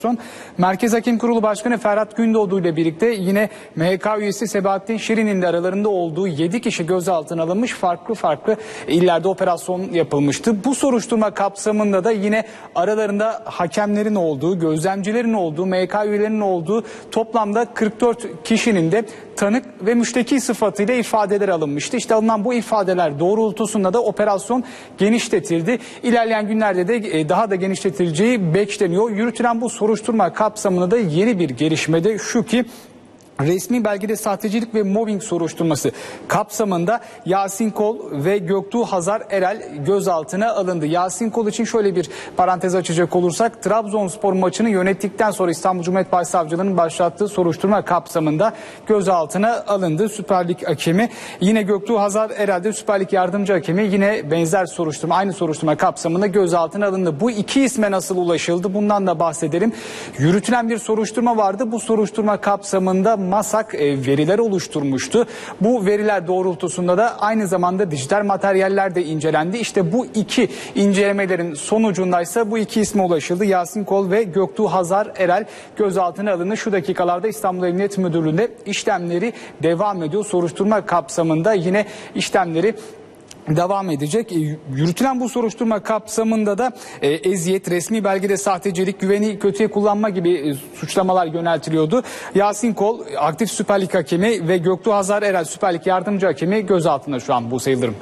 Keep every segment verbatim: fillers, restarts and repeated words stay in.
Merkez Hakem Kurulu Başkanı Ferhat Gündoğdu ile birlikte yine M H K üyesi Sebahattin Şirin'in de aralarında olduğu yedi kişi gözaltına alınmış, farklı farklı illerde operasyon yapılmıştı. Bu soruşturma kapsamında da yine aralarında hakemlerin olduğu, gözlemcilerin olduğu, M H K üyelerinin olduğu toplamda kırk dört kişinin de tanık ve müşteki sıfatıyla ifadeler alınmıştı. İşte alınan bu ifadeler doğrultusunda da operasyon genişletildi. İlerleyen günlerde de daha da genişletileceği bekleniyor. Yürütülen bu soruşturma kapsamında da yeni bir gelişme de şu ki resmi belgede sahtecilik ve mobbing soruşturması kapsamında Yasin Kol ve Göktuğ Hazar Erel gözaltına alındı. Yasin Kol için şöyle bir parantez açacak olursak, Trabzonspor maçını yönettikten sonra İstanbul Cumhuriyet Başsavcılığı'nın başlattığı soruşturma kapsamında gözaltına alındı. Süper Lig hakemi, yine Göktuğ Hazar Erel de Süper Lig yardımcı hakemi, yine benzer soruşturma, aynı soruşturma kapsamında gözaltına alındı. Bu iki isme nasıl ulaşıldı? Bundan da bahsedelim. Yürütülen bir soruşturma vardı. Bu soruşturma kapsamında MASAK veriler oluşturmuştu. Bu veriler doğrultusunda da aynı zamanda dijital materyaller de incelendi. İşte bu iki incelemelerin sonucundaysa bu iki isme ulaşıldı. Yasin Kol ve Göktuğ Hazar Erel gözaltına alındı. Şu dakikalarda İstanbul Emniyet Müdürlüğü'nde işlemleri devam ediyor. Soruşturma kapsamında yine işlemleri devam edecek. Yürütülen bu soruşturma kapsamında da e, eziyet, resmi belgede sahtecilik, güveni kötüye kullanma gibi e, suçlamalar yöneltiliyordu. Yasin Kol aktif Süper Lig hakemi ve Göktuğ Hazar Erel Süper Lig yardımcı hakemi gözaltında şu an Buse Yıldırım.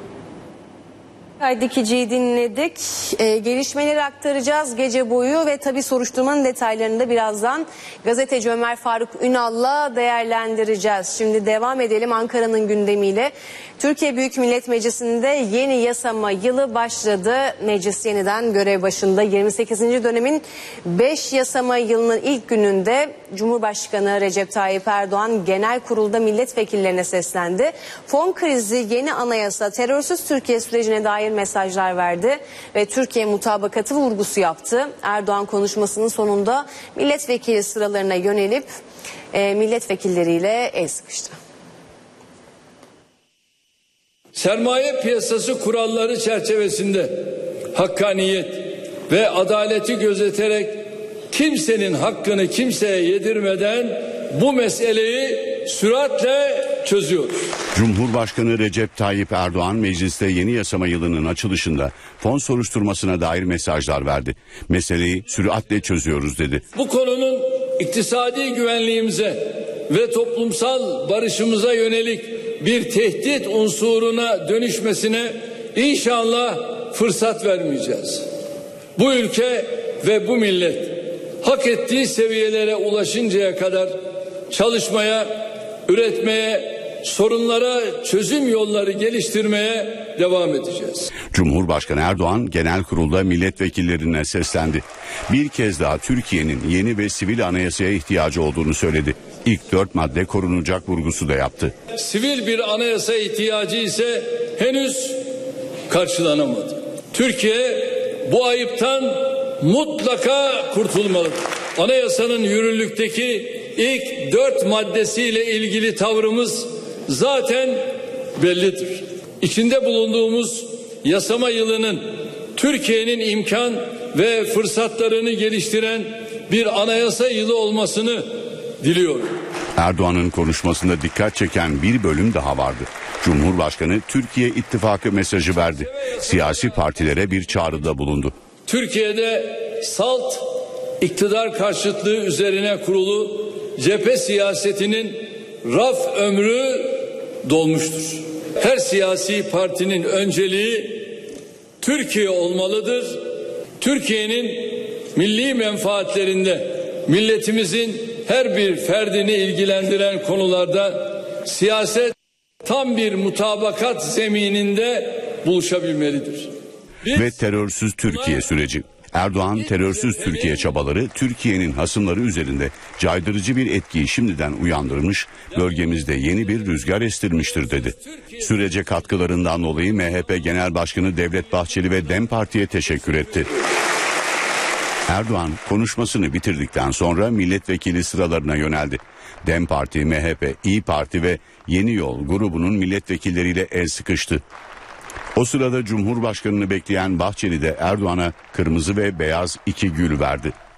Dikici'yi dinledik. Ee, gelişmeleri aktaracağız gece boyu ve tabii soruşturmanın detaylarını da birazdan gazeteci Ömer Faruk Ünal'la değerlendireceğiz. Şimdi devam edelim Ankara'nın gündemiyle. Türkiye Büyük Millet Meclisi'nde yeni yasama yılı başladı. Meclis yeniden görev başında. yirmi sekizinci dönemin beş yasama yılının ilk gününde Cumhurbaşkanı Recep Tayyip Erdoğan genel kurulda milletvekillerine seslendi. Fon krizi, yeni anayasa, terörsüz Türkiye sürecine dair mesajlar verdi ve Türkiye mutabakatı vurgusu yaptı. Erdoğan konuşmasının sonunda milletvekili sıralarına yönelip e, milletvekilleriyle el sıkıştı. Sermaye piyasası kuralları çerçevesinde hakkaniyet ve adaleti gözeterek kimsenin hakkını kimseye yedirmeden bu meseleyi süratle çözüyoruz. Cumhurbaşkanı Recep Tayyip Erdoğan mecliste yeni yasama yılının açılışında fon soruşturmasına dair mesajlar verdi. Meseleyi süratle çözüyoruz dedi. Bu konunun iktisadi güvenliğimize ve toplumsal barışımıza yönelik bir tehdit unsuruna dönüşmesine inşallah fırsat vermeyeceğiz. Bu ülke ve bu millet hak ettiği seviyelere ulaşıncaya kadar çalışmaya, üretmeye, sorunlara çözüm yolları geliştirmeye devam edeceğiz. Cumhurbaşkanı Erdoğan genel kurulda milletvekillerine seslendi. Bir kez daha Türkiye'nin yeni ve sivil anayasaya ihtiyacı olduğunu söyledi. İlk dört madde korunacak vurgusu da yaptı. Sivil bir anayasa ihtiyacı ise henüz karşılanamadı. Türkiye bu ayıptan mutlaka kurtulmalıdır. Anayasanın yürürlükteki ilk dört maddesiyle ilgili tavrımız zaten bellidir. İçinde bulunduğumuz yasama yılının Türkiye'nin imkan ve fırsatlarını geliştiren bir anayasa yılı olmasını diliyorum. Erdoğan'ın konuşmasında dikkat çeken bir bölüm daha vardı. Cumhurbaşkanı Türkiye İttifakı mesajı verdi. Siyasi partilere bir çağrıda bulundu. Türkiye'de salt iktidar karşıtlığı üzerine kurulu cephe siyasetinin raf ömrü dolmuştur. Her siyasi partinin önceliği Türkiye olmalıdır. Türkiye'nin milli menfaatlerinde milletimizin her bir ferdini ilgilendiren konularda siyaset tam bir mutabakat zemininde buluşabilmelidir. Biz, ve terörsüz Türkiye süreci. Erdoğan terörsüz Türkiye çabaları Türkiye'nin hasımları üzerinde caydırıcı bir etkiyi şimdiden uyandırmış, bölgemizde yeni bir rüzgar estirmiştir dedi. Sürece katkılarından dolayı M H P Genel Başkanı Devlet Bahçeli ve DEM Parti'ye teşekkür etti. Erdoğan konuşmasını bitirdikten sonra milletvekili sıralarına yöneldi. DEM Parti, M H P, İYİ Parti ve Yeni Yol grubunun milletvekilleriyle el sıkıştı. O sırada Cumhurbaşkanını bekleyen Bahçeli de Erdoğan'a kırmızı ve beyaz iki gül verdi.